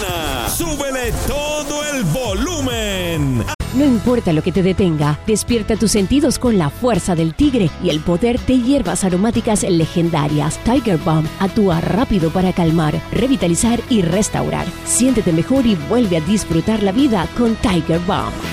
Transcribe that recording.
mañana. ¡Súbele todo el volumen! No importa lo que te detenga, despierta tus sentidos con la fuerza del tigre y el poder de hierbas aromáticas legendarias. Tiger Balm actúa rápido para calmar, revitalizar y restaurar. Siéntete mejor y vuelve a disfrutar la vida con Tiger Balm.